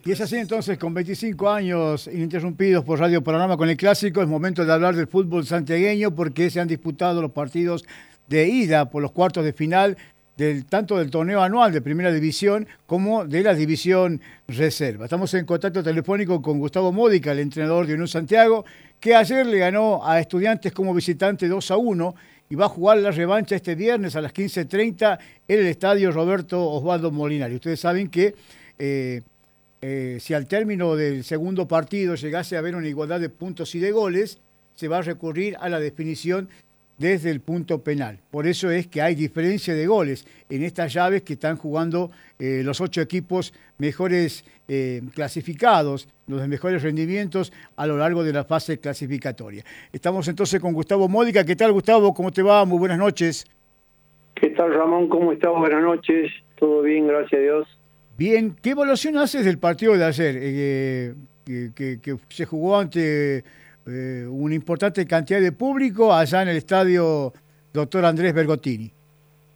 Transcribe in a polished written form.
Y es así entonces, con 25 años ininterrumpidos por Radio Panorama con el Clásico, es momento de hablar del fútbol santiagueño porque se han disputado los partidos de ida por los cuartos de final tanto del torneo anual de Primera División como de la División Reserva. Estamos en contacto telefónico con Gustavo Módica, el entrenador de Unión Santiago, que ayer le ganó a Estudiantes como visitante 2-1 y va a jugar la revancha este viernes a las 15:30 en el estadio Roberto Osvaldo Molinari. Ustedes saben que si al término del segundo partido llegase a haber una igualdad de puntos y de goles, se va a recurrir a la definición desde el punto penal. Por eso es que hay diferencia de goles en estas llaves que están jugando los 8 equipos mejores clasificados, los de mejores rendimientos a lo largo de la fase clasificatoria. Estamos entonces con Gustavo Módica. ¿Qué tal, Gustavo? ¿Cómo te va? Muy buenas noches. ¿Qué tal, Ramón? ¿Cómo estás? Buenas noches. Todo bien, gracias a Dios. Bien. ¿Qué evaluación haces del partido de ayer? Que se jugó ante una importante cantidad de público allá en el estadio Dr. Andrés Bergottini.